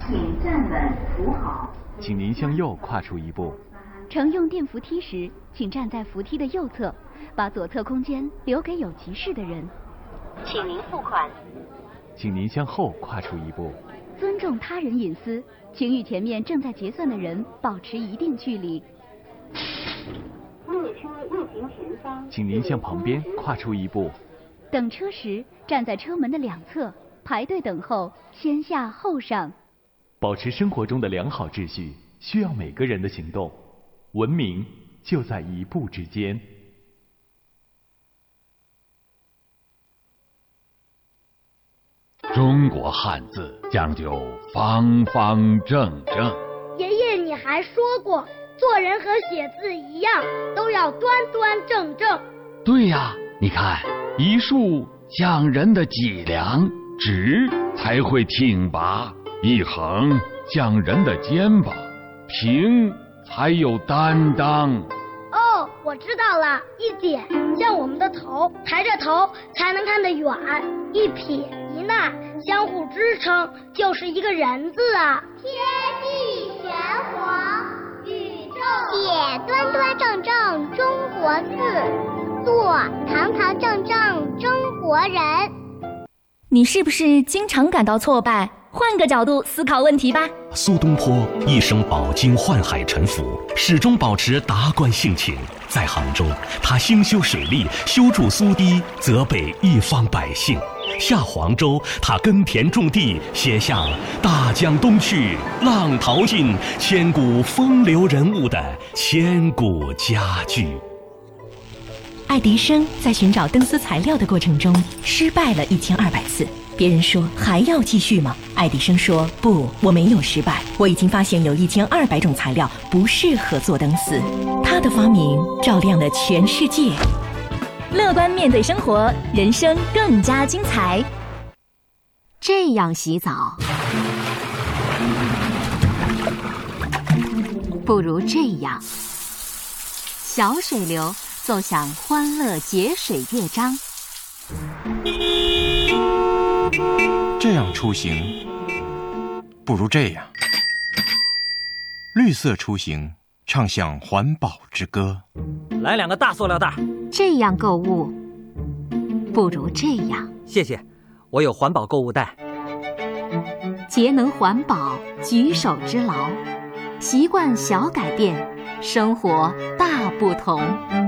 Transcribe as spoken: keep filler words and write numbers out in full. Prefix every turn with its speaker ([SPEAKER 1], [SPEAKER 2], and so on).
[SPEAKER 1] 请站稳扶好。
[SPEAKER 2] 请您向右跨出一步。
[SPEAKER 3] 乘用电扶梯时，请站在扶梯的右侧，把左侧空间留给有急事的人。
[SPEAKER 1] 请您付款。
[SPEAKER 2] 请您向后跨出一步。
[SPEAKER 3] 尊重他人隐私，请与前面正在结算的人保持一定距离。
[SPEAKER 1] 列车运行前方，
[SPEAKER 2] 请您向旁边跨出一步。
[SPEAKER 3] 等车时，站在车门的两侧，排队等候，先下后上。
[SPEAKER 2] 保持生活中的良好秩序，需要每个人的行动。文明就在一步之间。
[SPEAKER 4] 中国汉字讲究方方正正。
[SPEAKER 5] 爷爷，你还说过，做人和写字一样，都要端端正正。
[SPEAKER 4] 对呀，你看，一竖讲人的脊梁，直才会挺拔；一横讲人的肩膀，平才有担当。
[SPEAKER 5] 哦，我知道了，一点像我们的头，抬着头才能看得远；一撇一捺相互支撑，就是一个人字啊。
[SPEAKER 6] 天地玄黄，宇宙写端端正正中国字，做堂堂正正中国人。
[SPEAKER 7] 你是不是经常感到挫败？换个角度思考问题吧。
[SPEAKER 8] 苏东坡一生饱经宦海沉浮，始终保持达观性情。在杭州，他兴修水利，修筑苏堤，泽北一方百姓；下黄州，他耕田种地，写下“大江东去，浪淘尽，千古风流人物”的千古佳句。
[SPEAKER 7] 爱迪生在寻找灯丝材料的过程中失败了一千二百次。别人说还要继续吗？爱迪生说不，我没有失败，我已经发现有一千二百种材料不适合做灯丝。他的发明照亮了全世界。乐观面对生活，人生更加精彩。
[SPEAKER 9] 这样洗澡，不如这样。小水流奏响欢乐节水乐章。
[SPEAKER 10] 这样出行，不如这样。绿色出行，唱响环保之歌。
[SPEAKER 11] 来两个大塑料袋。
[SPEAKER 9] 这样购物，不如这样。
[SPEAKER 11] 谢谢，我有环保购物袋。
[SPEAKER 9] 节能环保，举手之劳，习惯小改变，生活大不同。